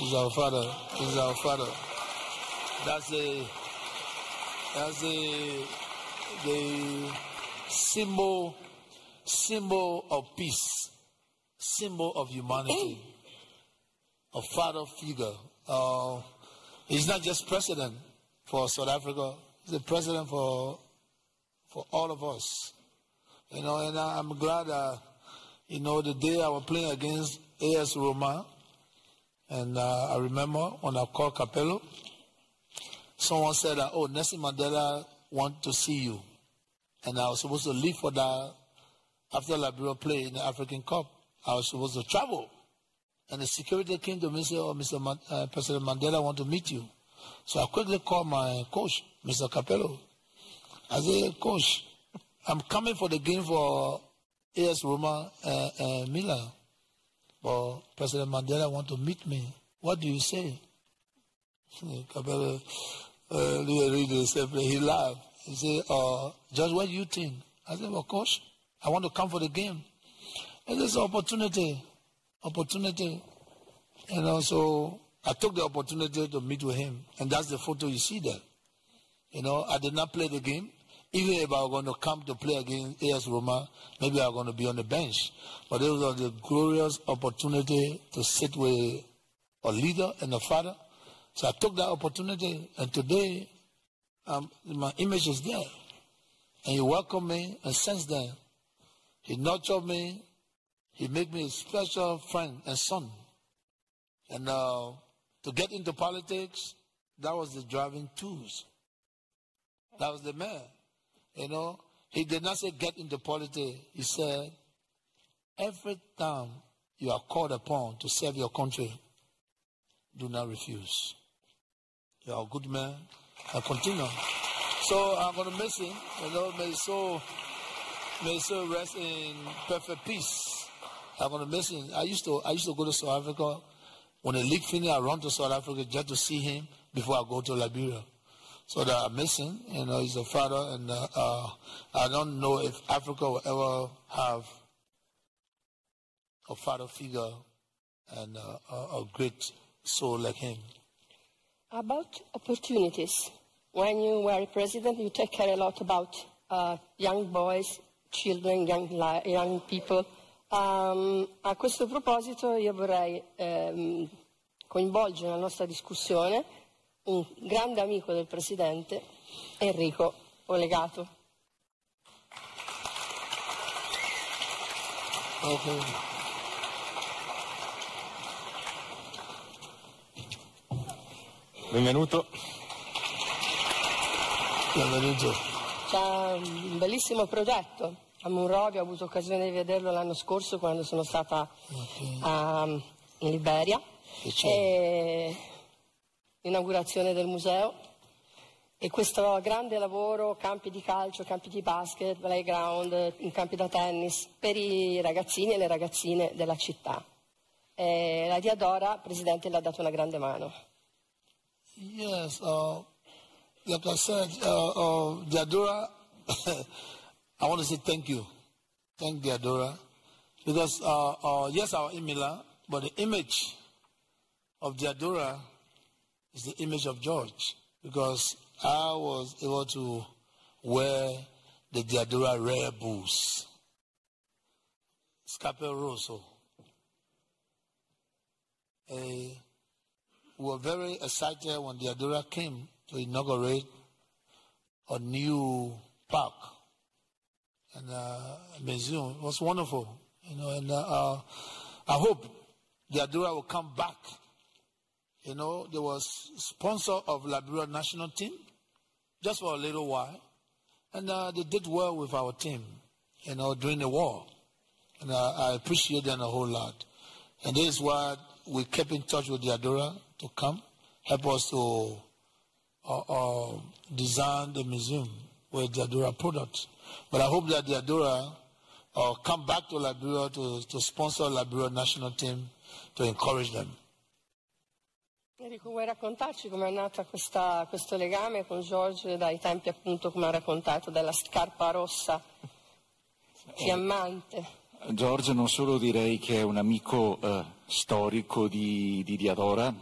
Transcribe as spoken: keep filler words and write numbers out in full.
He's our father. He's our father. That's a that's a the symbol symbol of peace, symbol of humanity, a father figure. Uh, he's not just president for South Africa. He's the president for for all of us. You know, and I'm glad that, you know, the day I was playing against A S Roma, and uh, I remember when I called Capello, someone said that, oh, Nelson Mandela wants to see you. And I was supposed to leave for that after Liberia played in the African Cup. I was supposed to travel. And the security came to me and said, oh, Mister Man, uh, President Mandela wants to meet you. So I quickly called my coach, Mister Capello. I said, Coach, I'm coming for the game for A S Roma uh, uh, Milan. But President Mandela wants to meet me. What do you say? Capello, uh, he laughed. He said, uh, Judge, what do you think? I said, well, Coach, I want to come for the game. And there's an opportunity. Opportunity. And also, I took the opportunity to meet with him. And that's the photo you see there. You know, I did not play the game. Even if I were going to come to play against A S Roma, maybe I was going to be on the bench. But it was a glorious opportunity to sit with a leader and a father. So I took that opportunity, and today um, my image is there. And he welcomed me, and since then, he nurtured me. He made me a special friend and son. And uh, to get into politics, that was the driving tools. That was the man. You know, he did not say get into politics. He said, every time you are called upon to serve your country, do not refuse. You are a good man. And continue. So I'm going to miss him. You know, may so, may so rest in perfect peace. I'm going to miss him. I used to, I used to go to South Africa. When the league finished, I run to South Africa just to see him before I go to Liberia. So that I'm missing, you know, he's a father, and uh, uh, I don't know if Africa will ever have a father figure and uh, a, a great soul like him. About opportunities. When you were president, you take care a lot about uh, young boys, children, young, young people. Um, a questo proposito io vorrei ehm, coinvolgere nella nostra discussione un grande amico del Presidente, Enrico Olegato. Okay. Benvenuto. Benvenuto. C'è un bellissimo progetto a Monrovia, ho avuto occasione di vederlo l'anno scorso quando sono stata okay. a, in Liberia. E l'inaugurazione del museo e questo grande lavoro, campi di calcio, campi di basket, playground, campi da tennis per i ragazzini e le ragazzine della città. E la Diadora, Presidente, le ha dato una grande mano. Yes, uh, like I said, uh, uh, Diadora, I want to say thank you. Thank Diadora. Because, uh, uh, yes, I was in Milan, but the image of Diadora is the image of George, because I was able to wear the Diadora rare boots, Scarpe Rosso. Uh, we were very excited when Diadora came to inaugurate a new park and uh, museum. It was wonderful, you know. And uh, uh, I hope Diadora will come back. You know, there was sponsor of Liberia national team just for a little while. And uh, they did well with our team, you know, during the war. And uh, I appreciate them a whole lot. And this is why we kept in touch with Diadora to come, help us to uh, uh, design the museum with Diadora products. But I hope that Diadora uh, come back to Liberia to, to sponsor Liberia national team to encourage them. Enrico, vuoi raccontarci com'è nata questa, questo legame con George dai tempi, appunto, come ha raccontato, della scarpa rossa fiammante? George non solo direi che è un amico eh, storico di, di Diadora,